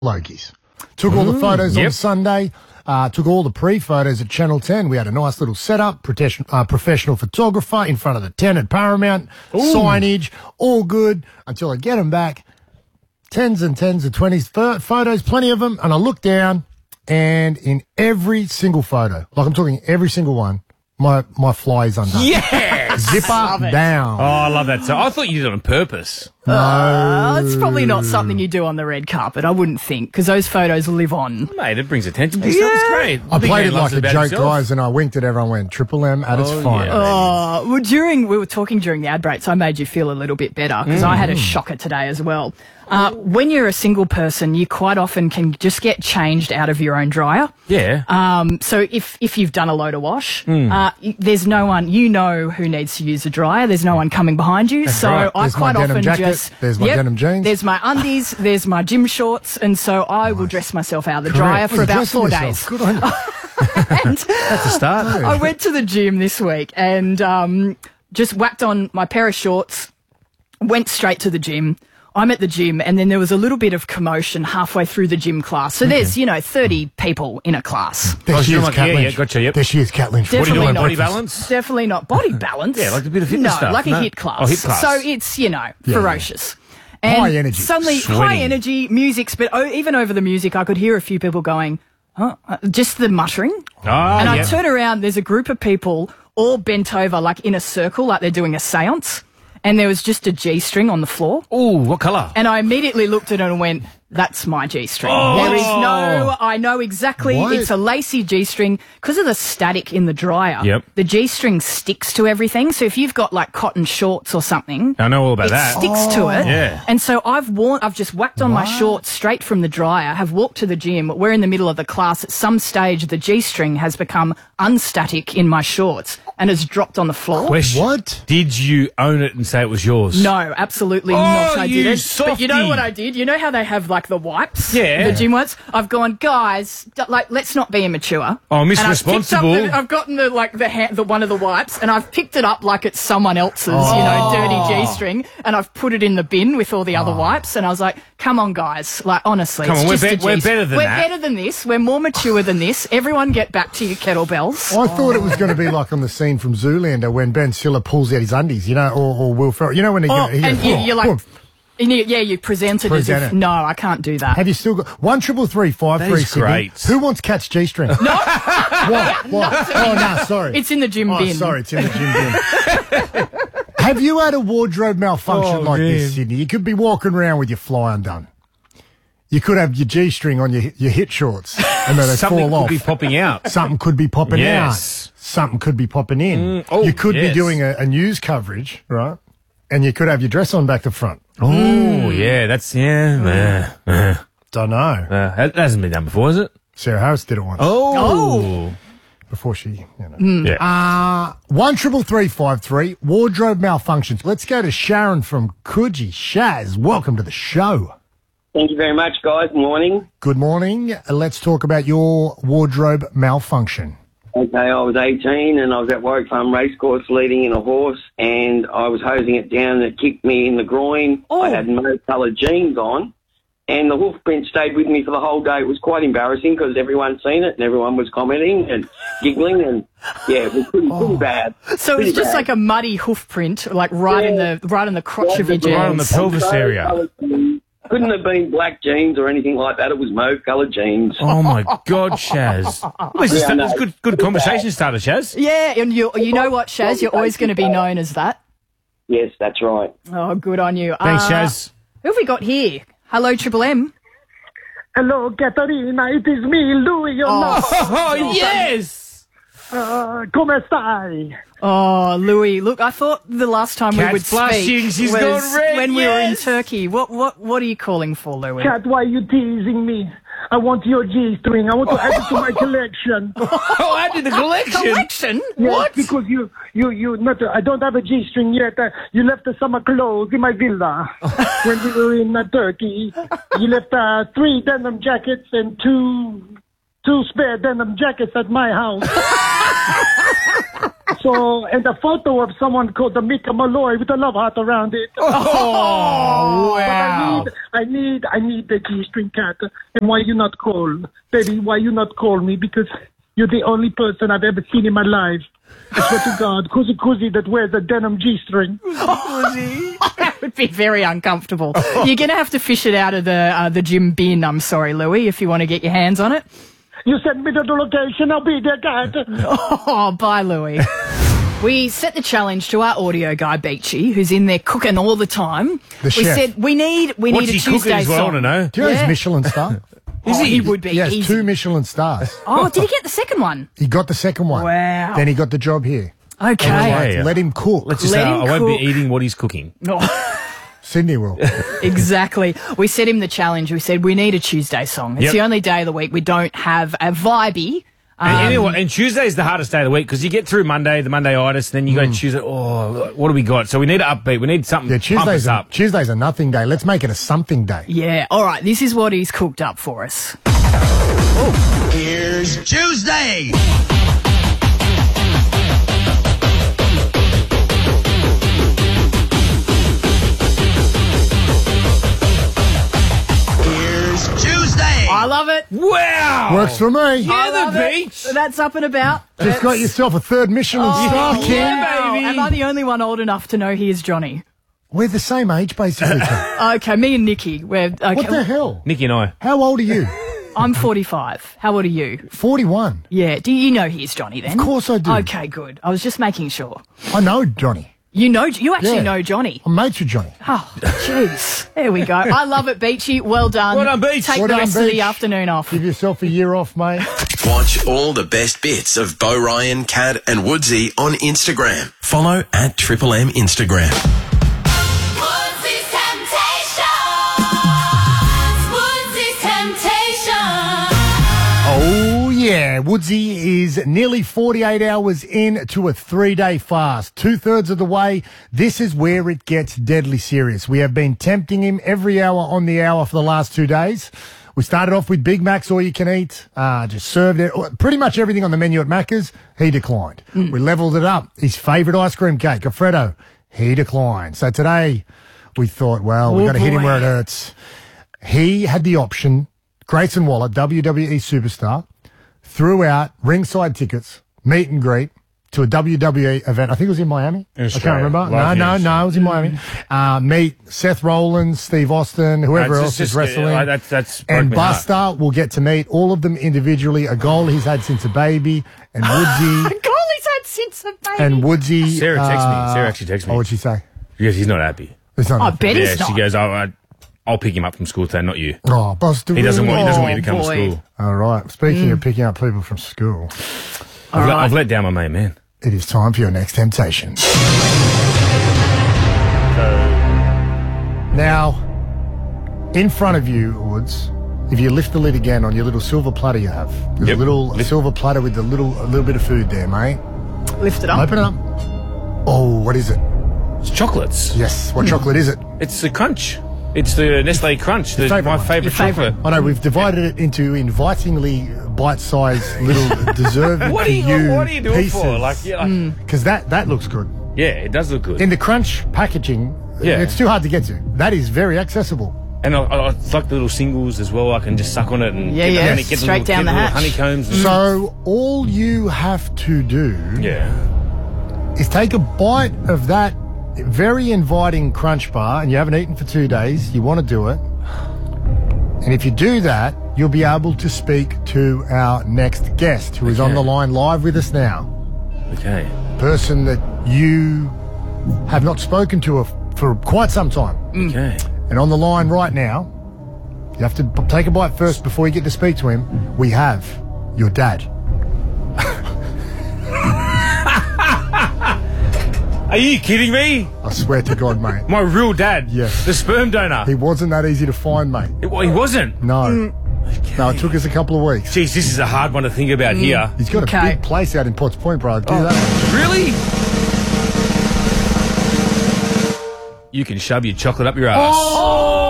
Lokies. Took all the photos on Sunday. Took all the pre-photos at Channel 10. We had a nice little setup, professional photographer in front of the tent at Paramount, signage, all good, until I get them back. Tens and tens of 20s photos, plenty of them, and I look down, and in every single photo, like I'm talking every single one, my fly is undone. Yes! Zipper down. Oh, I love that. So I thought you did it on purpose. It's probably not something you do on the red carpet, I wouldn't think, because those photos live on. Mate, it brings attention to yourself. It's great. I Big played it man like loves a about joke, himself. guys, and I winked at everyone, went Triple M at its finest. yeah. Well, we were talking during the ad breaks, I made you feel a little bit better, because I had a shocker today as well. When you're a single person, you quite often can just get changed out of your own dryer. Yeah. So if you've done a load of wash, there's no one, you know who needs to use the dryer. There's no one coming behind you. So right. I There's quite my denim often jacket, just... there's my denim jeans. There's my undies, there's my gym shorts, and so I will dress myself out of the dryer for You're about dressing 4 yourself. days. Good on you. And That's a start. I went to the gym this week and just whacked on my pair of shorts, went straight to the gym. I'm at the gym, and then there was a little bit of commotion halfway through the gym class. So there's, 30 people in a class. There she you're is, like, Cat yeah, Lynch. gotcha, yep. There she is, Cat Lynch. What are you Definitely doing, not. body balance? Definitely not body balance. Yeah, like a bit of fitness no, stuff. like a No? hit class. Oh, hit class. So it's, ferocious. And High energy. Suddenly, high Sweating. energy, music's, but even over the music, I could hear a few people going, huh? Just the muttering. Oh, And I yeah. turn around, there's a group of people all bent over, like in a circle, like they're doing a seance. And there was just a G-string on the floor. Ooh, what colour? And I immediately looked at it and went, that's my G-string. There is I know exactly, What? it's a lacy G-string. Because of the static in the dryer, Yep. the G-string sticks to everything. So if you've got like cotton shorts or something, I know all about it that. sticks to it. Yeah. And so I've just whacked on my shorts straight from the dryer, have walked to the gym. We're in the middle of the class. At some stage, the G-string has become unstatic in my shorts and has dropped on the floor. Question. What? Did you own it and say it was yours? No, absolutely not. I you didn't. But you know softie. what I did? You know how they have like the wipes? Yeah. The gym wipes? I've gone, guys, let's not be immature. Oh, Miss And I've picked up Responsible. I've gotten the one of the wipes and I've picked it up like it's someone else's, dirty G-string, and I've put it in the bin with all the other wipes, and I was like, come on, guys. Like, honestly, Come it's on, we're just a we're G-string. better than We're that. better than this. We're more mature than this. Everyone get back to your kettlebells. I thought it was going to be like on the scene from Zoolander when Ben Stiller pulls out his undies, or Will Ferrell. You know when he goes, And you're like... you presented as Present if, it. no, I can't do that. have you still got 1335 That 3 is Sydney? great. Who wants Cat's G-string? No. What? Oh, no, sorry. It's in the gym bin. Sorry, it's in the gym bin. Have you had a wardrobe malfunction like this, man. Sydney? You could be walking around with your fly undone. You could have your G-string on your hit shorts, and then they Something fall could off. be popping out. Something could be popping Yes. out. Something could be popping in. You could be yes. doing a news coverage, right? And you could have your dress on back to front. Oh, yeah, that's, yeah. Don't know. That hasn't been done before, has it? Sarah Harris did it once Oh. before she, Yeah. 133353 wardrobe malfunctions. Let's go to Sharon from Coogee. Shaz, welcome to the show. Thank you very much, guys. Morning. Good morning. Let's talk about your wardrobe malfunction. Okay, I was 18 and I was at Warwick Farm Racecourse leading in a horse and I was hosing it down and it kicked me in the groin. I had mauve-coloured jeans on and the hoof print stayed with me for the whole day. It was quite embarrassing because everyone's seen it and everyone was commenting and giggling and, yeah, it was pretty bad. So it's just like a muddy hoof print, like right in the crotch of your jeans. Right on the pelvis area. Couldn't have been black jeans or anything like that. It was mauve-coloured jeans. Oh, my God, Shaz. Well, it's just, it's good conversation starter, Shaz. Yeah, and you know what, Shaz? You're always going to be known as that. Yes, that's right. Oh, good on you. Thanks, Shaz. Who have we got here? Hello, Triple M. Hello, Caterina. It is me, Louis, your love. Oh, yes! Come stai? Oh, Louis, look, I thought the last time we Cat's would blushing, speak she's was gone red, when we were in yes. Turkey. What are you calling for, Louis? Cat, why are you teasing me? I want your G-string. I want to add it to my collection. Oh, I did the collection. Collection? Yes, What? because you not. I don't have a G-string yet. You left the summer clothes in my villa when we were in Turkey. You left 3 denim jackets and two spare denim jackets at my house. So, and a photo of someone called the Mika Malloy with a love heart around it. Oh, wow. But I need the G-string cat. And why you not call? Baby, why you not call me? Because you're the only person I've ever seen in my life. I swear to God, Kuzi that wears a denim G-string. That would be very uncomfortable. You're going to have to fish it out of the gym bin, I'm sorry, Louis, if you want to get your hands on it. You send me to the location, I'll be there, cat. Oh, bye, Louis. We set the challenge to our audio guy, Beachy, who's in there cooking all the time. The we chef. said we need What's a he Tuesday cooking as well, I song. don't know. Do you know Yeah. his Michelin star? He would be. He has easy. 2 Michelin stars. Oh, did he get the second one? He got the second one. Wow. Then he got the job here. Okay. Right. Yeah. Let him cook. Let's just Let say him I won't be cook. eating what he's cooking. No. Sydney will. Exactly. We set him the challenge. We said we need a Tuesday song. It's Yep. the only day of the week we don't have a vibey. And Tuesday's the hardest day of the week because you get through Monday, the Monday-itis, then you go Tuesday. Oh, what do we got? So we need to upbeat. We need something Yeah, to pump us up. Tuesday's a nothing day. Let's make it a something day. Yeah. All right. This is what he's cooked up for us. Here's Tuesday. Here's Tuesday. I love it. Wow! Works for me. I Yeah, love the it. beach. That's up and about. Just got yourself a 3rd Michelin star, King. yeah, baby. Am I the only one old enough to know he is Johnny? We're the same age, basically. King. Okay, me and Nikki. We're okay. What the hell? Nikki and I. How old are you? I'm 45. How old are you? 41. Yeah. Do you know he's Johnny then? Of course I do. Okay, good. I was just making sure. I know Johnny. You actually Yeah. know Johnny. I'm mates with Johnny. Oh, jeez. There we go. I love it, Beachy. Well done. Well done, Beach. Take Well the done, rest of Beach. the afternoon off. Give yourself a year off, mate. Watch all the best bits of Bo Ryan, Cad and Woodsy on Instagram. Follow at Triple M Instagram. Woodsy's Temptations. Oh, yeah. Woodsy is nearly 48 hours into a 3-day fast. 2/3 of the way, this is where it gets deadly serious. We have been tempting him every hour on the hour for the last 2 days. We started off with Big Macs, all you can eat. Just served it. Pretty much everything on the menu at Macca's, he declined. We leveled it up. His favourite ice cream cake, Alfredo, he declined. So today we thought, well, we've got to hit him where it hurts. He had the option. Grayson Waller, WWE superstar, threw out ringside tickets, meet and greet to a WWE event. I think it was in Miami. I can't Australia. remember. Love No, him. it was in Miami. Meet Seth Rollins, Steve Austin, whoever That's else is just- wrestling. that's and broke my heart. Buster will get to meet all of them individually, a goal he's had since a baby. And Woodsy, Goal he's had since a baby. and Woodsy. Sarah texted me. Sarah actually texted me. Oh, what'd she say? Because he's not happy. It's not I nothing. bet Yeah, he's not. she goes, I'll pick him up from school today, not you. Oh, Buster. He doesn't want really- you to come boy. to school. All right. Speaking of picking up people from school, I've let down my main man. it is time for your next temptation. Now, in front of you, Woods, if you lift the lid again on your little silver platter you have, there's Yep. a little Lift- silver platter with a little bit of food there, mate. Lift it up. Open it up. Oh, what is it? It's chocolates. Yes. What chocolate is it? It's the Crunch. It's the Nestle Crunch. favourite My one. favourite Your favourite. chocolate. I know we've divided it into invitingly bite-sized little deserved What for are you you doing pieces. for? Like, Because that looks good. yeah, it does look good. In the crunch packaging, Yeah. it's too hard to get to. That is very accessible. And I it's like the little singles as well. I can just suck on it and Yeah, get yeah. the, get Straight down the little hatch. honeycombs. And, So all you have to do yeah. is take a bite of that very inviting crunch bar, and you haven't eaten for 2 days. You want to do it. And if you do that, you'll be able to speak to our next guest, who is on Okay. the line live with us now. Okay. Person that you have not spoken to for quite some time. Okay. And on the line right now, you have to take a bite first before you get to speak to him. We have your dad. Are you kidding me? I swear to God, mate. My real dad. Yes. The sperm donor. He wasn't that easy to find, mate. He wasn't. No. No, it took us a couple of weeks. Jeez, this is a hard one to think about here. He's got a Okay. big place out in Potts Point, bro. Do that. Really? You can shove your chocolate up your ass. Oh,